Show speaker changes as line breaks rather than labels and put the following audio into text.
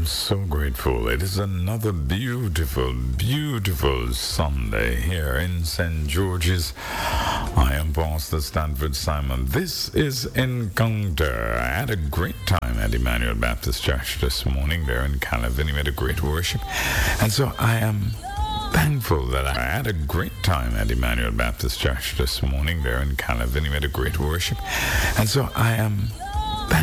am so grateful. It is another beautiful, beautiful Sunday here in St. George's. I am Pastor Stanford Simon. This is Encounter. I had a great time at Emmanuel Baptist Church this morning there in Calavini. We had a great worship. And so I am thankful that I had a great time at Emmanuel Baptist Church this morning there in Calavini. We had a great worship. And so I am